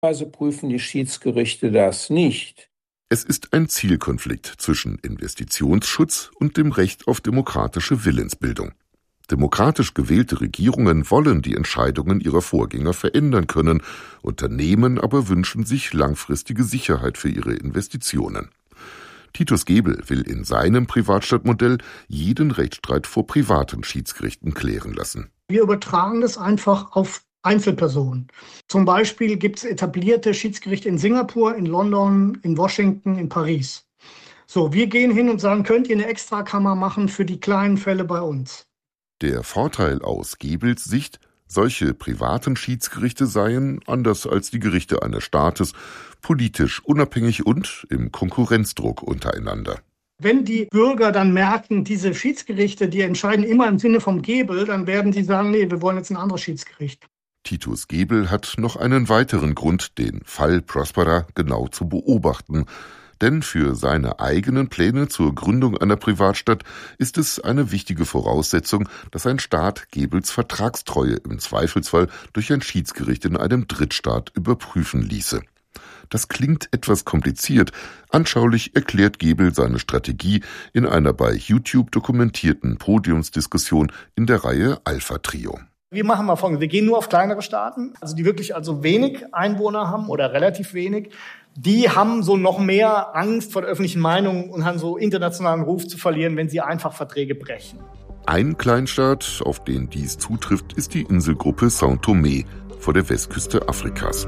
Also prüfen die Schiedsgerichte das nicht. Es ist ein Zielkonflikt zwischen Investitionsschutz und dem Recht auf demokratische Willensbildung. Demokratisch gewählte Regierungen wollen die Entscheidungen ihrer Vorgänger verändern können, Unternehmen aber wünschen sich langfristige Sicherheit für ihre Investitionen. Titus Gebel will in seinem Privatstadtmodell jeden Rechtsstreit vor privaten Schiedsgerichten klären lassen. Wir übertragen das einfach auf Einzelpersonen. Zum Beispiel gibt es etablierte Schiedsgerichte in Singapur, in London, in Washington, in Paris. So, wir gehen hin und sagen, könnt ihr eine Extrakammer machen für die kleinen Fälle bei uns? Der Vorteil aus Gebels Sicht: Solche privaten Schiedsgerichte seien, anders als die Gerichte eines Staates, politisch unabhängig und im Konkurrenzdruck untereinander. Wenn die Bürger dann merken, diese Schiedsgerichte, die entscheiden immer im Sinne vom Gebel, dann werden sie sagen, nee, wir wollen jetzt ein anderes Schiedsgericht. Titus Gebel hat noch einen weiteren Grund, den Fall Prospera genau zu beobachten. Denn für seine eigenen Pläne zur Gründung einer Privatstadt ist es eine wichtige Voraussetzung, dass ein Staat Gebels Vertragstreue im Zweifelsfall durch ein Schiedsgericht in einem Drittstaat überprüfen ließe. Das klingt etwas kompliziert. Anschaulich erklärt Gebel seine Strategie in einer bei YouTube dokumentierten Podiumsdiskussion in der Reihe Alpha Trio. Wir machen mal Folgendes: Wir gehen nur auf kleinere Staaten, also die wirklich wenig Einwohner haben oder relativ wenig. Die haben so noch mehr Angst vor der öffentlichen Meinung und haben so internationalen Ruf zu verlieren, wenn sie einfach Verträge brechen. Ein Kleinstaat, auf den dies zutrifft, ist die Inselgruppe São Tomé vor der Westküste Afrikas.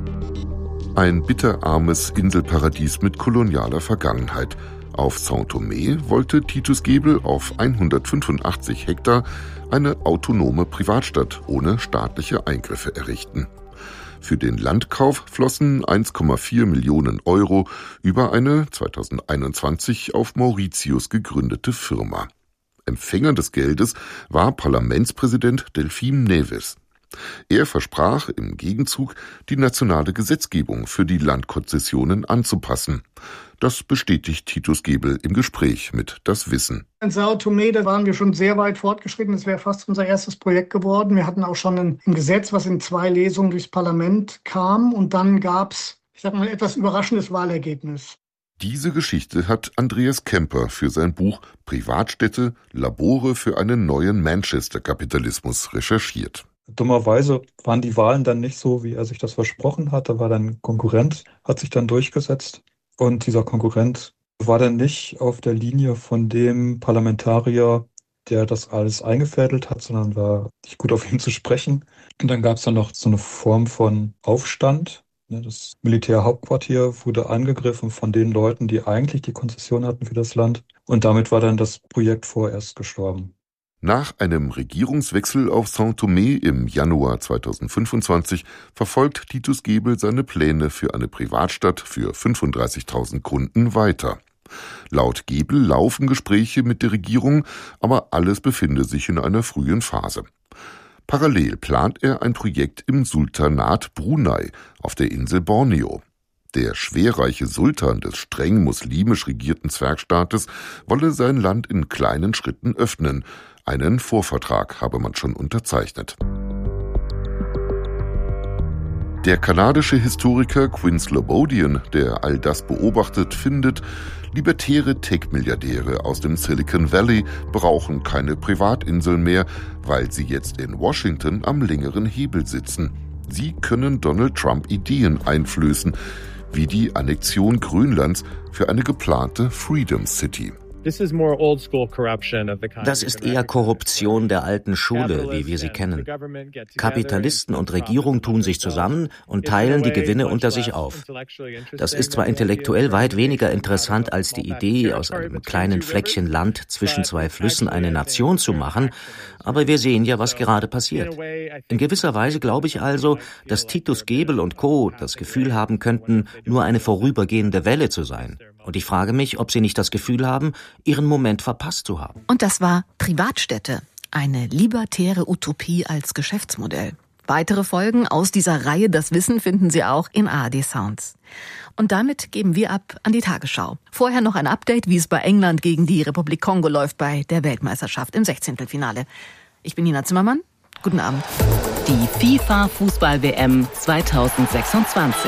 Ein bitterarmes Inselparadies mit kolonialer Vergangenheit. Auf São Tomé wollte Titus Gebel auf 185 Hektar eine autonome Privatstadt ohne staatliche Eingriffe errichten. Für den Landkauf flossen 1,4 Millionen Euro über eine 2021 auf Mauritius gegründete Firma. Empfänger des Geldes war Parlamentspräsident Delfim Neves. Er versprach im Gegenzug, die nationale Gesetzgebung für die Landkonzessionen anzupassen. Das bestätigt Titus Gebel im Gespräch mit Das Wissen. In São Tomé, da waren wir schon sehr weit fortgeschritten. Das wäre fast unser erstes Projekt geworden. Wir hatten auch schon ein Gesetz, was in 2 Lesungen durchs Parlament kam. Und dann gab es, ein etwas überraschendes Wahlergebnis. Diese Geschichte hat Andreas Kemper für sein Buch Privatstädte, Labore für einen neuen Manchester-Kapitalismus recherchiert. Dummerweise waren die Wahlen dann nicht so, wie er sich das versprochen hatte, war dann ein Konkurrent, hat sich dann durchgesetzt. Und dieser Konkurrent war dann nicht auf der Linie von dem Parlamentarier, der das alles eingefädelt hat, sondern war nicht gut auf ihn zu sprechen. Und dann gab es dann noch so eine Form von Aufstand. Das Militärhauptquartier wurde angegriffen von den Leuten, die eigentlich die Konzession hatten für das Land. Und damit war dann das Projekt vorerst gestorben. Nach einem Regierungswechsel auf São Tomé im Januar 2025 verfolgt Titus Gebel seine Pläne für eine Privatstadt für 35.000 Kunden weiter. Laut Gebel laufen Gespräche mit der Regierung, aber alles befinde sich in einer frühen Phase. Parallel plant er ein Projekt im Sultanat Brunei auf der Insel Borneo. Der schwerreiche Sultan des streng muslimisch regierten Zwergstaates wolle sein Land in kleinen Schritten öffnen. Einen Vorvertrag habe man schon unterzeichnet. Der kanadische Historiker Quinn Slobodian, der all das beobachtet, findet, libertäre Tech-Milliardäre aus dem Silicon Valley brauchen keine Privatinseln mehr, weil sie jetzt in Washington am längeren Hebel sitzen. Sie können Donald Trump Ideen einflößen, wie die Annexion Grönlands für eine geplante Freedom City. Das ist eher Korruption der alten Schule, wie wir sie kennen. Kapitalisten und Regierung tun sich zusammen und teilen die Gewinne unter sich auf. Das ist zwar intellektuell weit weniger interessant als die Idee, aus einem kleinen Fleckchen Land zwischen 2 Flüssen eine Nation zu machen, aber wir sehen ja, was gerade passiert. In gewisser Weise glaube ich also, dass Titus Gebel und Co. das Gefühl haben könnten, nur eine vorübergehende Welle zu sein. Und ich frage mich, ob sie nicht das Gefühl haben, ihren Moment verpasst zu haben. Und das war Privatstädte, eine libertäre Utopie als Geschäftsmodell. Weitere Folgen aus dieser Reihe Das Wissen finden Sie auch in ARD Sounds. Und damit geben wir ab an die Tagesschau. Vorher noch ein Update, wie es bei England gegen die Republik Kongo läuft bei der Weltmeisterschaft im 16. Ich bin Nina Zimmermann. Guten Abend. Die FIFA-Fußball-WM 2026.